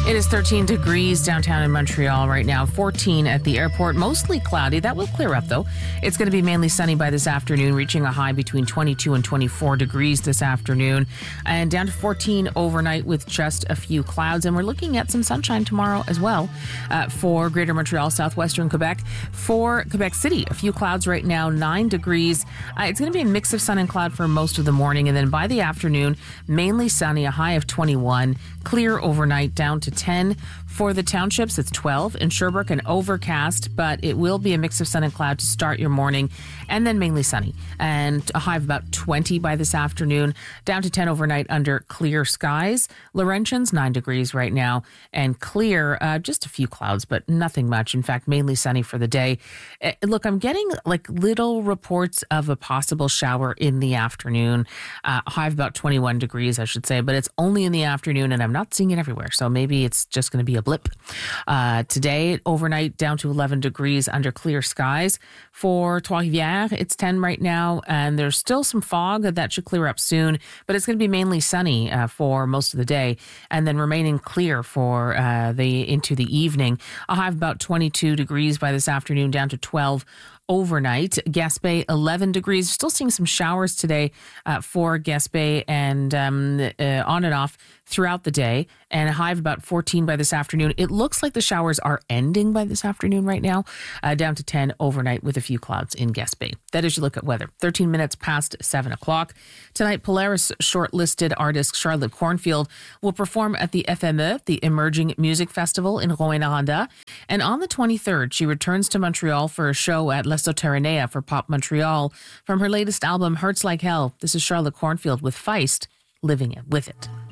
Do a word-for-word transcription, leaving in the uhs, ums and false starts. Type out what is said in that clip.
It is thirteen degrees downtown in Montreal right now, fourteen at the airport, mostly cloudy. That will clear up, though. It's going to be mainly sunny by this afternoon, reaching a high between twenty-two and twenty-four degrees this afternoon, and down to fourteen overnight with just a few clouds. And we're looking at some sunshine tomorrow as well uh, for Greater Montreal, southwestern Quebec. For Quebec City, a few clouds right now, nine degrees. Uh, it's going to be a mix of sun and cloud for most of the morning, and then by the afternoon, mainly sunny, a high of twenty-one, clear overnight down to ten. For the townships, it's twelve. In Sherbrooke, an overcast, but it will be a mix of sun and cloud to start your morning, and then mainly sunny. And a high of about twenty by this afternoon, down to ten overnight under clear skies. Laurentians, nine degrees right now, and clear, uh, just a few clouds, but nothing much. In fact, mainly sunny for the day. Uh, look, I'm getting like little reports of a possible shower in the afternoon. Uh, a high of about twenty-one degrees, I should say, but it's only in the afternoon, and I'm not seeing it everywhere. So maybe it's just going to be a blip. Uh, today, overnight, down to eleven degrees under clear skies. For Trois-Rivières, it's ten right now, and there's still some fog. That should clear up soon, but it's going to be mainly sunny uh, for most of the day, and then remaining clear for uh, the into the evening. A high of about twenty-two degrees by this afternoon, down to twelve overnight. Gaspé, eleven degrees. Still seeing some showers today uh, for Gaspé, and um, uh, on and off throughout the day, and a high of about fourteen by this afternoon. It looks like the showers are ending by this afternoon right now, uh, down to ten overnight with a few clouds in Gaspé. That is your look at weather. thirteen minutes past seven o'clock. Tonight, Polaris shortlisted artist Charlotte Cornfield will perform at the F M E, the Emerging Music Festival in Rouyn-Noranda. And on the twenty-third, she returns to Montreal for a show at La Soteranea for Pop Montreal. From her latest album, Hurts Like Hell, this is Charlotte Cornfield with Feist, Living It With It.